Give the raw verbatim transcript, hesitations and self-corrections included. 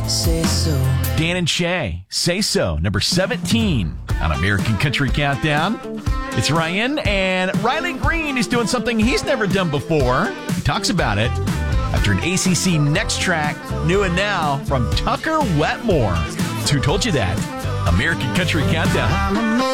say so. Dan and Shay, Say So, number seventeen on American Country Countdown. It's Ryan, and Riley Green is doing something he's never done before. He talks about it after an A C C Next track, New and Now, from Tucker Wetmore. It's Who Told You That? American Country Countdown.